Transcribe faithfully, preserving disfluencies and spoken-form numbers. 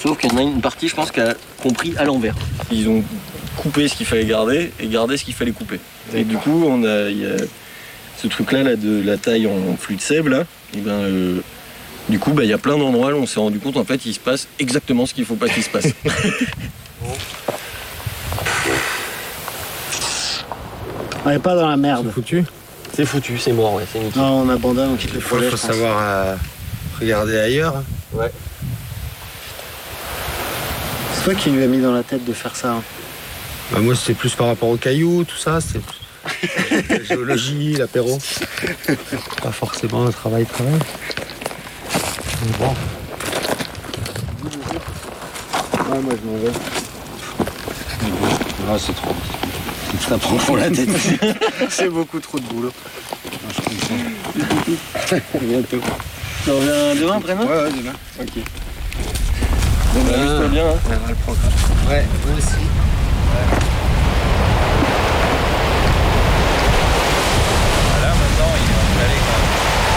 Sauf qu'il y en a une partie, je pense, qui a compris à l'envers. Ils ont coupé ce qu'il fallait garder et gardé ce qu'il fallait couper. Et du coup, on a, il y a ce truc-là là, de la taille en flux de sève, là, et ben, euh, du coup, bah, il y a plein d'endroits où on s'est rendu compte, en fait, il se passe exactement ce qu'il ne faut pas qu'il se passe. On n'est pas dans la merde. C'est foutu. C'est foutu, c'est mort, ouais, c'est nickel. Non, on abandonne, on quitte le projet. Il faut savoir euh, regarder ailleurs. Ouais. C'est toi qui lui as mis dans la tête de faire ça. Hein. Bah, moi, c'était plus par rapport aux cailloux, tout ça. C'était la géologie, l'apéro. Pas forcément le travail, travail. Mais bon. Ouais, moi je m'en vais. Ah, c'est trop. Ça prend pour la tête. C'est beaucoup trop de boulot. Je comprends. À bientôt. Tu reviens demain, après-demain? Ouais, ouais, demain. Ok. Bon, bah, amuse-toi bien. Hein. On verra le programme. Ouais, moi aussi. Ouais.